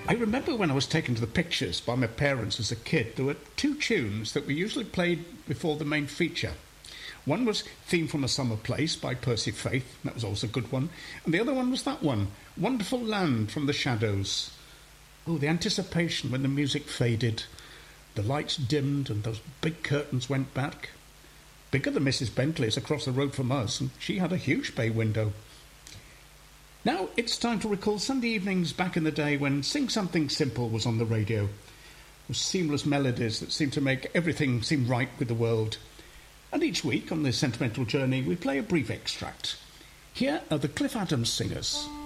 I remember when I was taken to the pictures by my parents as a kid, there were two tunes that were usually played before the main feature. One was Theme from a Summer Place by Percy Faith. That was also a good one. And the other one was that one, Wonderful Land from the Shadows. Oh, the anticipation when the music faded, the lights dimmed and those big curtains went back. Bigger than Mrs. Bentley's across the road from us, and she had a huge bay window. Now it's time to recall Sunday evenings back in the day when Sing Something Simple was on the radio. With seamless melodies that seemed to make everything seem right with the world. And each week on this sentimental journey we play a brief extract. Here are the Cliff Adams Singers.